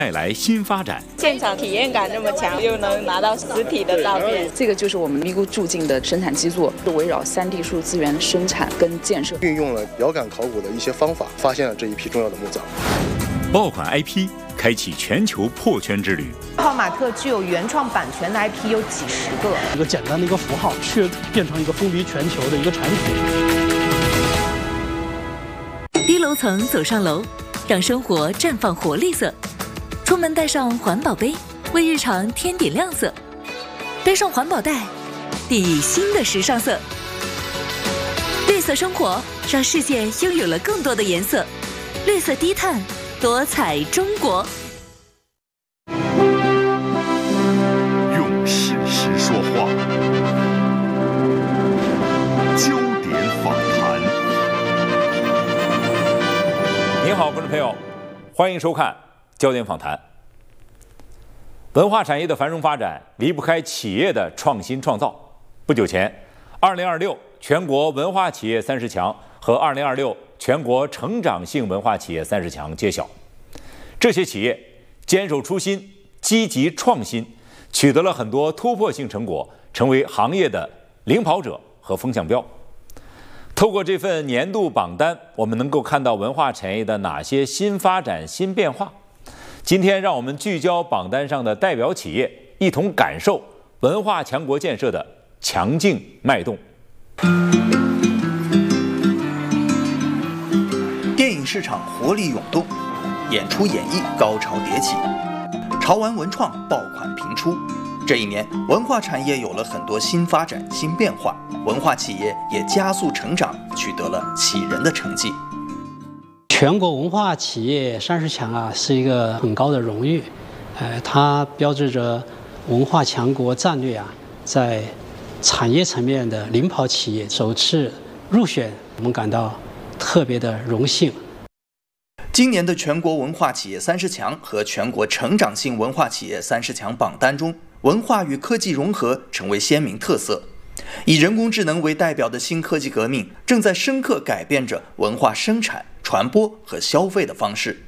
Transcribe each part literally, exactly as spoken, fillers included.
带来新发展， 现场体验感这么强，又能拿到实体的照片。 这个就是我们咪咕驻境的生产基座，是围绕三 D 数字资源生产跟建设， 运用了遥感考古的一些方法，发现了这一批重要的墓葬。 爆款 I P 开启全球破圈之旅。 泡玛特具有原创版权的 I P 有几十个， 一个简单的一个符号，却变成一个风靡全球的一个产品。 低楼层走上楼，让生活绽放活力色。出门带上环保杯，为日常添点亮色；背上环保袋，定义新的时尚色。绿色生活，让世界拥有了更多的颜色。绿色低碳，多彩中国。 用事实说话，焦点访谈。 您好，观众朋友，欢迎收看焦点访谈。文化产业的繁荣发展离不开企业的创新创造。不久前，二零二六全国文化企业三十强和二零二六全国成长性文化企业三十强揭晓。这些企业坚守初心，积极创新，取得了很多突破性成果，成为行业的领跑者和风向标。透过这份年度榜单，我们能够看到文化产业的哪些新发展、新变化。今天，让我们聚焦榜单上的代表企业，一同感受文化强国建设的强劲脉动。 电影市场活力涌动，演出演艺高潮迭起，潮玩文创爆款频出。这一年，文化产业有了很多新发展、新变化，文化企业也加速成长，取得了喜人的成绩。 全国文化企业三十强啊，是一个很高的荣誉，呃，它标志着文化强国战略啊，在产业层面的领跑企业首次入选，我们感到特别的荣幸。 今年的全国文化企业三十强和全国成长性文化企业三十强榜单中，文化与科技融合成为鲜明特色。以人工智能为代表的新科技革命，正在深刻改变着文化生产、传播和消费的方式。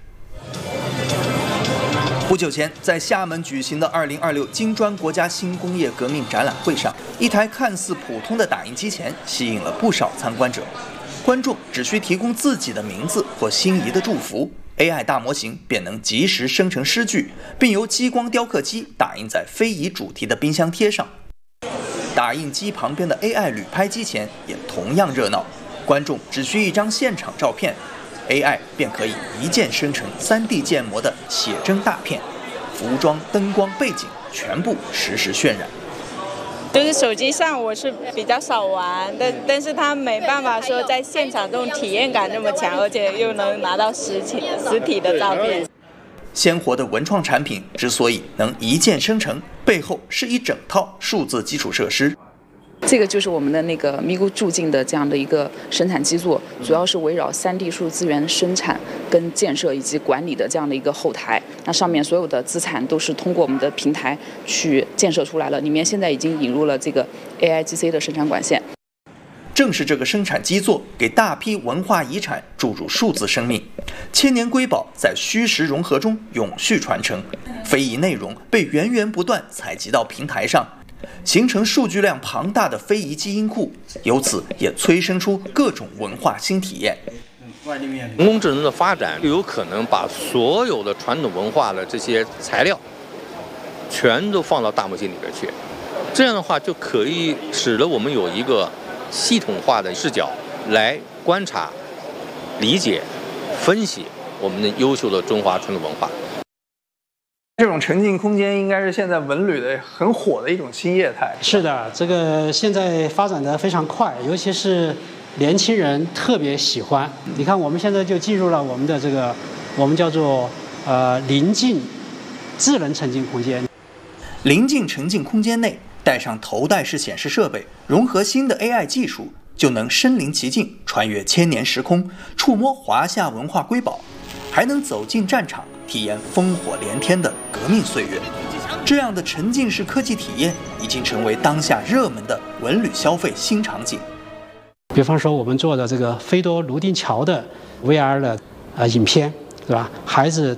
不久前，在厦门举行的二零二六金砖国家新工业革命展览会上，一台看似普通的打印机前吸引了不少参观者。观众只需提供自己的名字或心仪的祝福， A I 大模型便能及时生成诗句，并由激光雕刻机打印在非遗主题的冰箱贴上。打印机旁边的 A I 旅拍机前也同样热闹，观众只需一张现场照片， A I 便可以一键生成 三 D 建模的写真大片，服装、灯光、背景全部实时渲染。 就是手机上我是比较少玩，但但是它没办法说在现场这种体验感这么强，而且又能拿到实体实体的照片。 鲜活的文创产品之所以能一键生成，背后是一整套数字基础设施。 这个就是我们的那个咪咕驻境的这样的一个生产基座，主要是围绕三 D 数字资源生产跟建设以及管理的这样的一个后台。那上面所有的资产都是通过我们的平台去建设出来了，里面现在已经引入了这个 A I G C 的生产管线。 正是这个生产基座，给大批文化遗产注入数字生命，千年瑰宝在虚实融合中永续传承，非遗内容被源源不断采集到平台上，形成数据量庞大的非遗基因库，由此也催生出各种文化新体验。 人工智能的发展就有可能把所有的传统文化的这些材料全都放到大模型里边去，这样的话就可以使得我们有一个系统化的视角来观察、理解、分析我们的优秀的中华传统文化。 这种沉浸空间应该是现在文旅的很火的一种新业态。 是的，这个现在发展的非常快，尤其是年轻人特别喜欢。你看，我们现在就进入了我们的这个我们叫做呃临近智能沉浸空间。 临近沉浸空间内，带上头戴式显示设备，融合新的 A I 技术，就能身临其境，穿越千年时空，触摸华夏文化瑰宝，还能走进战场，体验烽火连天的革命岁月。这样的沉浸式科技体验已经成为当下热门的文旅消费新场景。 比方说，我们做的这个飞多泸定桥的 V R 的呃影片，对吧？孩子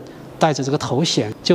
带着这个头衔，就